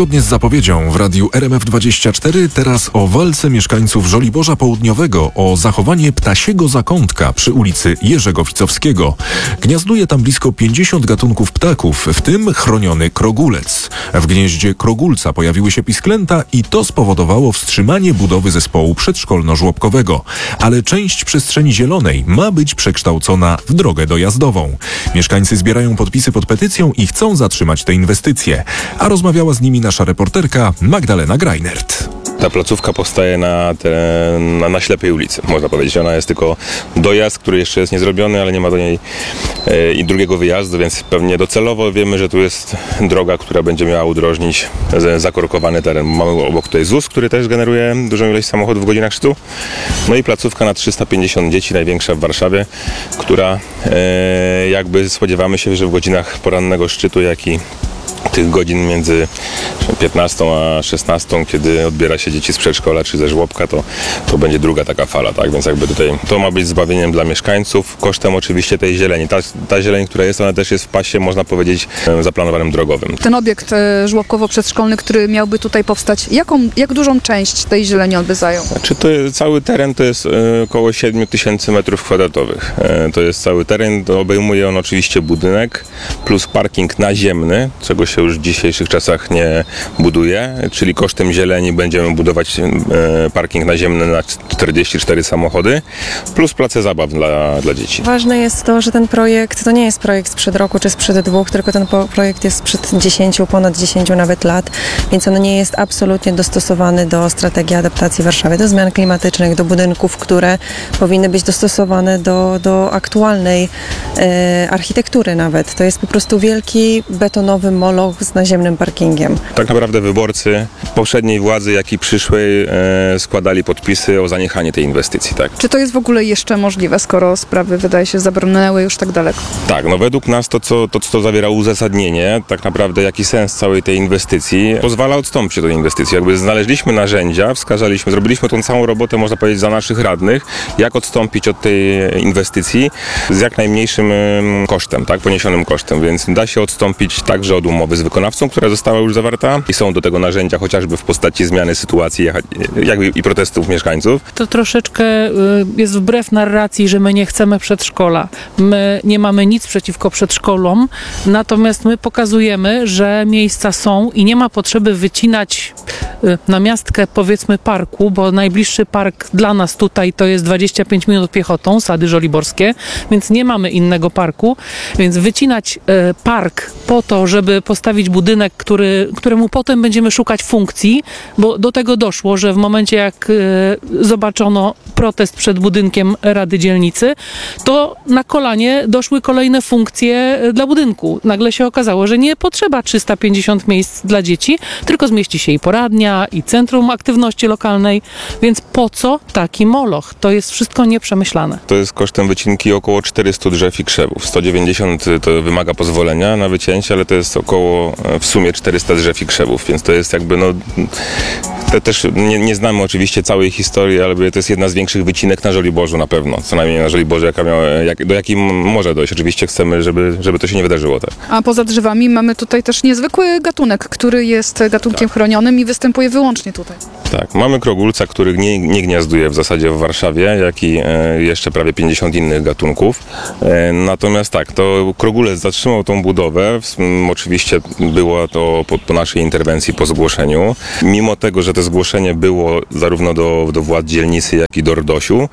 Zgodnie z zapowiedzią w radiu RMF24 teraz o walce mieszkańców Żoliborza Południowego o zachowanie ptasiego zakątka przy ulicy Jerzego Ficowskiego. Gniazduje tam blisko 50 gatunków ptaków, w tym chroniony krogulec. W gnieździe krogulca pojawiły się pisklęta i to spowodowało wstrzymanie budowy zespołu przedszkolno-żłobkowego. Ale część przestrzeni zielonej ma być przekształcona w drogę dojazdową. Mieszkańcy zbierają podpisy pod petycją i chcą zatrzymać tę inwestycję. A rozmawiała z nimi nasza reporterka Magdalena Greinert. Ta placówka powstaje na ślepej ulicy, można powiedzieć. Ona jest tylko dojazd, który jeszcze jest niezrobiony, ale nie ma do niej i drugiego wyjazdu, więc pewnie docelowo wiemy, że tu jest droga, która będzie miała udrożnić zakorkowany teren. Mamy obok tutaj ZUS, który też generuje dużą ilość samochodów w godzinach szczytu. No i placówka na 350 dzieci, największa w Warszawie, która jakby spodziewamy się, że w godzinach porannego szczytu, jak i tych godzin między 15 a 16, kiedy odbiera się dzieci z przedszkola czy ze żłobka, to będzie druga taka fala, tak? Więc jakby tutaj to ma być zbawieniem dla mieszkańców, kosztem oczywiście tej zieleni. Ta zieleń, która jest, ona też jest w pasie, można powiedzieć, zaplanowanym drogowym. Ten obiekt żłobkowo-przedszkolny, który miałby tutaj powstać, jak dużą część tej zieleni on by zajął? Znaczy cały teren to jest około 7000 m2. To jest cały teren, obejmuje on oczywiście budynek plus parking naziemny, czego się już w dzisiejszych czasach nie buduje, czyli kosztem zieleni będziemy budować parking naziemny na 44 samochody, plus place zabaw dla dzieci. Ważne jest to, że ten projekt to nie jest projekt sprzed roku czy sprzed 2, tylko ten projekt jest sprzed ponad 10 nawet lat, więc on nie jest absolutnie dostosowany do strategii adaptacji Warszawy, do zmian klimatycznych, do budynków, które powinny być dostosowane do aktualnej architektury nawet. To jest po prostu wielki betonowy moloch z naziemnym parkingiem. Tak naprawdę wyborcy poprzedniej władzy, jak i przyszłej składali podpisy o zaniechanie tej inwestycji. Tak. Czy to jest w ogóle jeszcze możliwe, skoro sprawy, wydaje się, zabrnęły już tak daleko? Tak, no według nas co zawiera uzasadnienie, tak naprawdę jaki sens całej tej inwestycji, pozwala odstąpić od tej inwestycji. Jakby znaleźliśmy narzędzia, zrobiliśmy tą całą robotę, można powiedzieć, za naszych radnych, jak odstąpić od tej inwestycji z jak najmniejszym kosztem, tak, poniesionym kosztem, więc da się odstąpić także od umowy z wykonawcą, która została już zawarta i są do tego narzędzia chociażby w postaci zmiany sytuacji jakby i protestów mieszkańców. To troszeczkę jest wbrew narracji, że my nie chcemy przedszkola. My nie mamy nic przeciwko przedszkolom, natomiast my pokazujemy, że miejsca są i nie ma potrzeby wycinać na miastkę, powiedzmy, parku, bo najbliższy park dla nas tutaj to jest 25 minut piechotą, Sady Żoliborskie, więc nie mamy innego parku, więc wycinać park po to, żeby postawić budynek, któremu potem będziemy szukać funkcji, bo do tego doszło, że w momencie jak zobaczono protest przed budynkiem Rady Dzielnicy, to na kolanie doszły kolejne funkcje dla budynku. Nagle się okazało, że nie potrzeba 350 miejsc dla dzieci, tylko zmieści się i poradnia, i centrum aktywności lokalnej, więc po co taki moloch? To jest wszystko nieprzemyślane. To jest kosztem wycinki około 400 drzew i krzewów. 190 to wymaga pozwolenia na wycięcie, ale to jest około w sumie 400 drzew i krzewów, więc to jest jakby to też nie znamy oczywiście całej historii, ale to jest jedna z większych wycinek na Żoliborzu na pewno, co najmniej na Żoliborzu, do jakiej może dojść. Oczywiście chcemy, żeby to się nie wydarzyło. Tak. A poza drzewami mamy tutaj też niezwykły gatunek, który jest gatunkiem chronionym i występuje wyłącznie tutaj. Tak, mamy krogulca, który nie gniazduje w zasadzie w Warszawie, jak i jeszcze prawie 50 innych gatunków. Natomiast tak, to krogulec zatrzymał tą budowę. Oczywiście było to po naszej interwencji, po zgłoszeniu. Mimo tego, że to zgłoszenie było zarówno do władz dzielnicy, jak i do RDOŚ-u,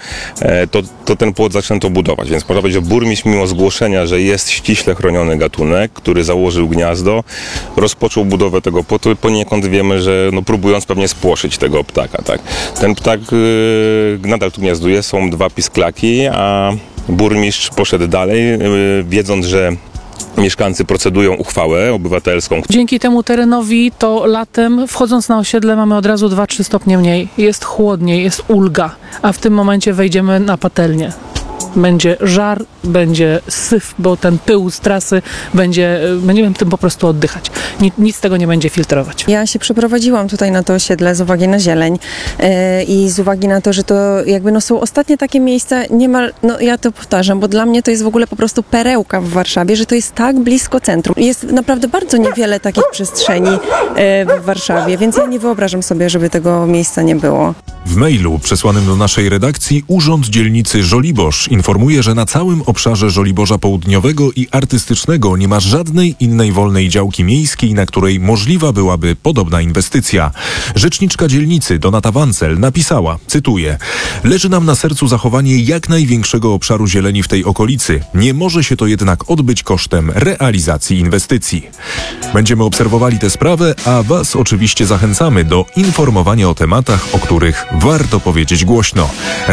to ten płot zaczęto budować. Więc można powiedzieć, że burmistrz mimo zgłoszenia, że jest ściśle chroniony gatunek, który założył gniazdo, rozpoczął budowę tego płotu. Poniekąd wiemy, że próbując pewnie spłoszyć tego ptaka. Tak. Ten ptak nadal tu gniazduje, są 2 pisklaki, a burmistrz poszedł dalej, wiedząc, że mieszkańcy procedują uchwałę obywatelską. Dzięki temu terenowi to latem, wchodząc na osiedle, mamy od razu 2-3 stopnie mniej. Jest chłodniej, jest ulga, a w tym momencie wejdziemy na patelnię. będzie żar, będzie syf, bo ten pył z trasy będziemy tym po prostu oddychać. Nic z tego nie będzie filtrować. Ja się przeprowadziłam tutaj na to osiedle z uwagi na zieleń i z uwagi na to, że to jakby są ostatnie takie miejsca niemal, ja to powtarzam, bo dla mnie to jest w ogóle po prostu perełka w Warszawie, że to jest tak blisko centrum. Jest naprawdę bardzo niewiele takich przestrzeni w Warszawie, więc ja nie wyobrażam sobie, żeby tego miejsca nie było. W mailu przesłanym do naszej redakcji Urząd Dzielnicy Żoliborz informuje, że na całym obszarze Żoliborza Południowego i Artystycznego nie ma żadnej innej wolnej działki miejskiej, na której możliwa byłaby podobna inwestycja. Rzeczniczka dzielnicy Donata Wancel napisała, cytuję: leży nam na sercu zachowanie jak największego obszaru zieleni w tej okolicy. Nie może się to jednak odbyć kosztem realizacji inwestycji. Będziemy obserwowali tę sprawę, a Was oczywiście zachęcamy do informowania o tematach, o których warto powiedzieć głośno.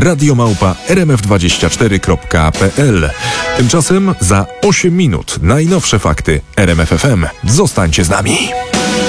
radiomałpa.rmf24.pl. Tymczasem za 8 minut najnowsze fakty RMF FM. Zostańcie z nami.